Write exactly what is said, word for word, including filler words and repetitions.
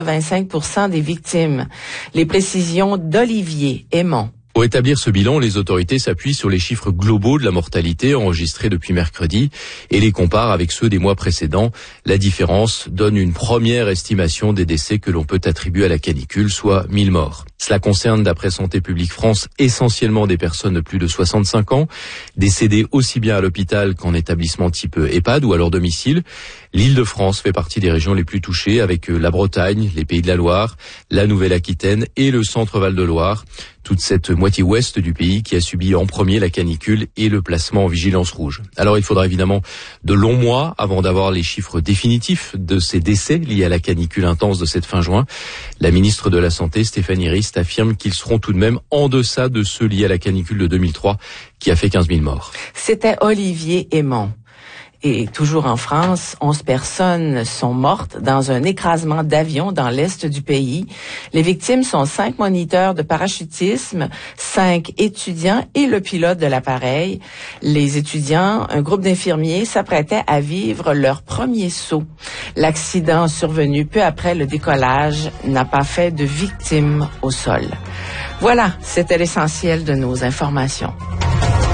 vingt-cinq pour cent des victimes. Les précisions d'Olivier Aymon. Pour établir ce bilan, les autorités s'appuient sur les chiffres globaux de la mortalité enregistrés depuis mercredi et les comparent avec ceux des mois précédents. La différence donne une première estimation des décès que l'on peut attribuer à la canicule, soit mille morts. Cela concerne, d'après Santé publique France, essentiellement des personnes de plus de soixante-cinq ans, décédées aussi bien à l'hôpital qu'en établissement type EHPAD ou à leur domicile. L'Île-de-France fait partie des régions les plus touchées, avec la Bretagne, les Pays de la Loire, la Nouvelle-Aquitaine et le Centre Val-de-Loire. Toute cette moitié ouest du pays qui a subi en premier la canicule et le placement en vigilance rouge. Alors il faudra évidemment de longs mois avant d'avoir les chiffres définitifs de ces décès liés à la canicule intense de cette fin juin. La ministre de la Santé, Stéphanie Rist, affirme qu'ils seront tout de même en deçà de ceux liés à la canicule de deux mille trois qui a fait quinze mille morts. C'était Olivier Aymon. Et toujours en France, onze personnes sont mortes dans un écrasement d'avion dans l'est du pays. Les victimes sont cinq moniteurs de parachutisme, cinq étudiants et le pilote de l'appareil. Les étudiants, un groupe d'infirmiers, s'apprêtaient à vivre leur premier saut. L'accident survenu peu après le décollage n'a pas fait de victimes au sol. Voilà, c'était l'essentiel de nos informations.